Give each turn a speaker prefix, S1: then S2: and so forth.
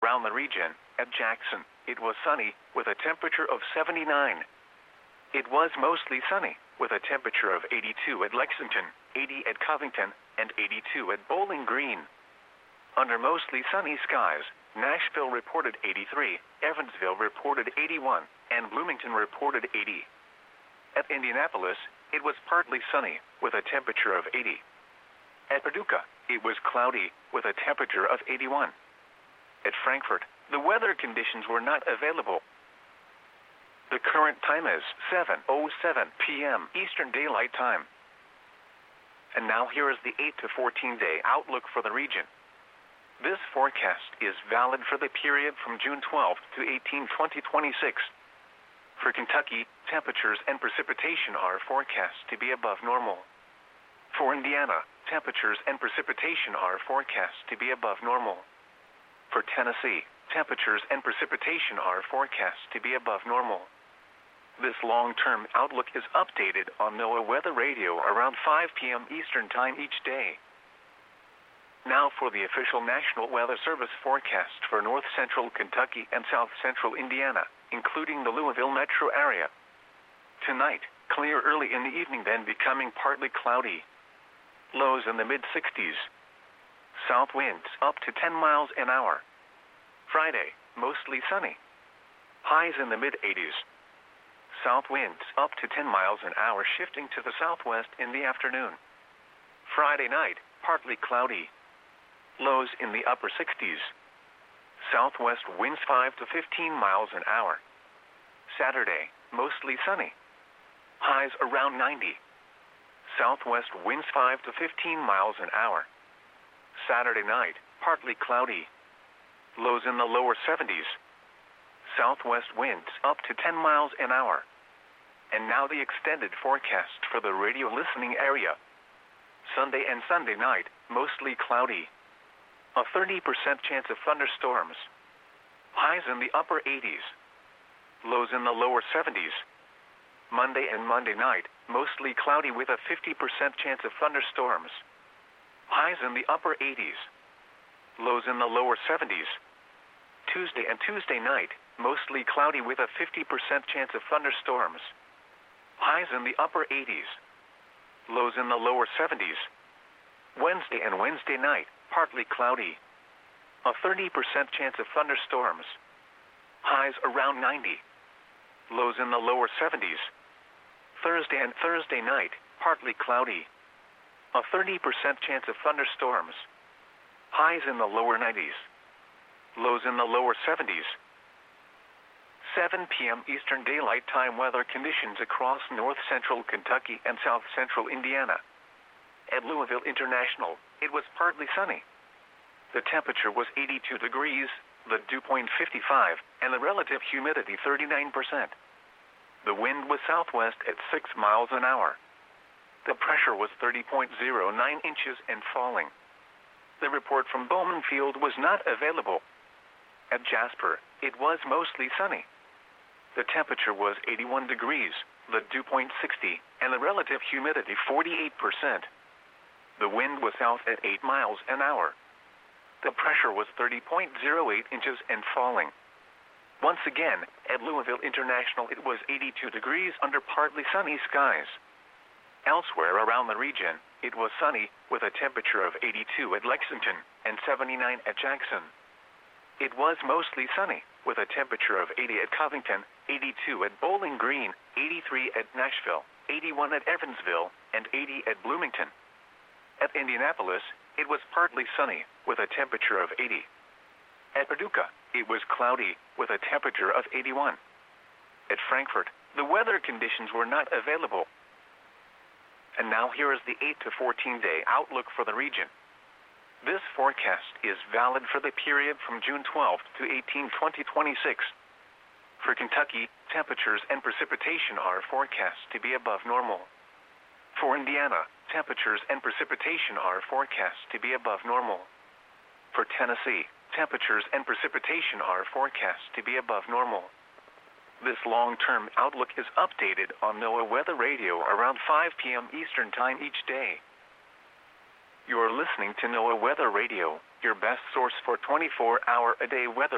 S1: around the region. At Jackson, it was sunny with a temperature of 79. It was mostly sunny with a temperature of 82 at Lexington, 80 at Covington, and 82 at Bowling Green. Under mostly sunny skies, Nashville reported 83, Evansville reported 81, and Bloomington reported 80. At Indianapolis, it was partly sunny with a temperature of 80. At Paducah, it was cloudy with a temperature of 81. At Frankfort, the weather conditions were not available. The current time is 7:07 p.m. Eastern Daylight Time. And now here is the 8 to 14 day outlook for the region. This forecast is valid for the period from June 12 to 18, 2026. For Kentucky, temperatures and precipitation are forecast to be above normal. For Indiana, temperatures and precipitation are forecast to be above normal. For Tennessee, temperatures and precipitation are forecast to be above normal. This long-term outlook is updated on NOAA Weather Radio around 5 p.m. Eastern Time each day. Now for the official National Weather Service forecast for north central Kentucky and south central Indiana, including the Louisville metro area. Tonight, clear early in the evening, then becoming partly cloudy. Lows in the mid-60s. South winds up to 10 miles an hour. Friday, mostly sunny. Highs in the mid-80s. South winds up to 10 miles an hour, shifting to the southwest in the afternoon. Friday night, partly cloudy. Lows in the upper 60s. Southwest winds 5 to 15 miles an hour. Saturday, mostly sunny. Highs around 90. Southwest winds 5 to 15 miles an hour. Saturday night, partly cloudy. Lows in the lower 70s. Southwest winds up to 10 miles an hour. And now the extended forecast for the radio listening area. Sunday and Sunday night, mostly cloudy. A 30% chance of thunderstorms. Highs in the upper 80s. Lows in the lower 70s. Monday and Monday night, mostly cloudy with a 50% chance of thunderstorms. Highs in the upper 80s. Lows in the lower 70s. Tuesday and Tuesday night, mostly cloudy with a 50% chance of thunderstorms. Highs in the upper 80s. Lows in the lower 70s. Wednesday and Wednesday night, partly cloudy. A 30% chance of thunderstorms. Highs around 90. Lows in the lower 70s. Thursday and Thursday night, partly cloudy. A 30% chance of thunderstorms. Highs in the lower 90s. Lows in the lower 70s. 7 p.m. Eastern Daylight Time weather conditions across north central Kentucky and south central Indiana. At Louisville International, it was partly sunny. The temperature was 82 degrees, the dew point 55, and the relative humidity 39%. The wind was southwest at 6 miles an hour. The pressure was 30.09 inches and falling. The report from Bowman Field was not available. At Jasper, it was mostly sunny. The temperature was 81 degrees, the dew point 60, and the relative humidity 48%. The wind was south at 8 miles an hour. The pressure was 30.08 inches and falling. Once again, at Louisville International, it was 82 degrees under partly sunny skies. Elsewhere around the region, it was sunny with a temperature of 82 at Lexington and 79 at Jackson. It was mostly sunny with a temperature of 80 at Covington, 82 at Bowling Green, 83 at Nashville, 81 at Evansville, and 80 at Bloomington. At Indianapolis, it was partly sunny with a temperature of 80. At Paducah, it was cloudy with a temperature of 81. At Frankfort, the weather conditions were not available. And now here is the 8 to 14 day outlook for the region. This forecast is valid for the period from June 12 to 18, 2026. For Kentucky, temperatures and precipitation are forecast to be above normal. For Indiana, temperatures and precipitation are forecast to be above normal. For Tennessee, temperatures and precipitation are forecast to be above normal. This long-term outlook is updated on NOAA Weather Radio around 5 p.m. Eastern Time each day. You are listening to NOAA Weather Radio, your best source for 24-hour-a-day weather.